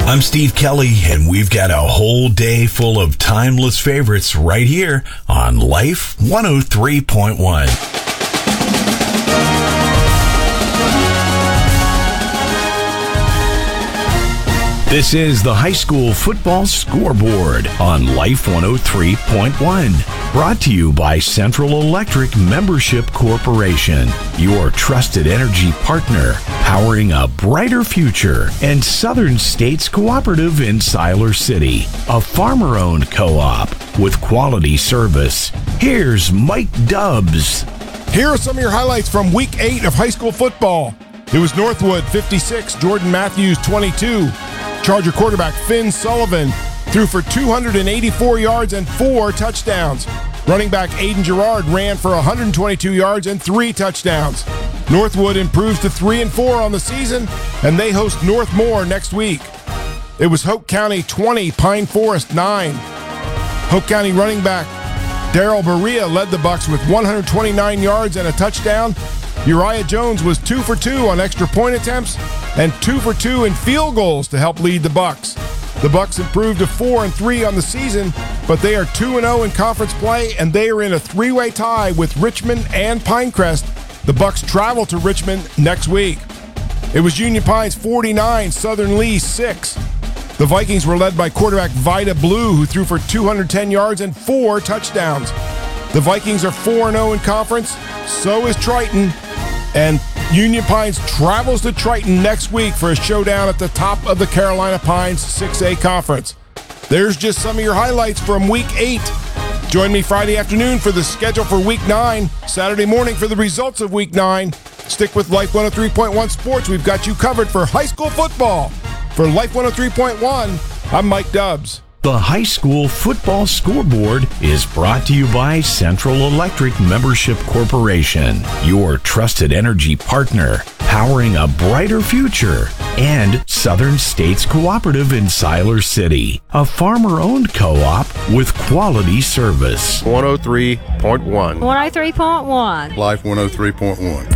I'm Steve Kelly, and we've got a whole day full of timeless favorites right here on Life 103.1. This is the high school football scoreboard on Life 103.1. Brought to you by Central Electric Membership Corporation, your trusted energy partner, powering a brighter future, and Southern States Cooperative in Siler City, a farmer-owned co-op with quality service. Here's Mike Dubs. Here are some of your highlights from Week 8 of high school football. It was Northwood 56, Jordan Matthews 22. Charger quarterback Finn Sullivan threw for 284 yards and 4 touchdowns. Running back Aiden Gerard ran for 122 yards and 3 touchdowns. Northwood improves to 3-4 on the season, and they host Northmore next week. It was Hoke County 20, Pine Forest 9. Hoke County running back Daryl Berea led the Bucks with 129 yards and a touchdown. Uriah Jones was 2 for 2 on extra point attempts and 2 for 2 in field goals to help lead the Bucks. The Bucks improved to 4-3 on the season, but they are 2-0 in conference play, and they are in a 3-way tie with Richmond and Pinecrest. The Bucks travel to Richmond next week. It was Union Pines 49, Southern Lee 6. The Vikings were led by quarterback Vida Blue, who threw for 210 yards and 4 touchdowns. The Vikings are 4-0 in conference. So is Triton. And Union Pines travels to Triton next week for a showdown at the top of the Carolina Pines 6A Conference. There's just some of your highlights from Week 8. Join me Friday afternoon for the schedule for Week 9, Saturday morning for the results of Week 9. Stick with Life 103.1 Sports. We've got you covered for high school football. For Life 103.1, I'm Mike Dubs. The high school football scoreboard is brought to you by Central Electric Membership Corporation, your trusted energy partner, powering a brighter future, and Southern States Cooperative in Siler City, a farmer-owned co-op with quality service. 103.1. 103.1. Life 103.1.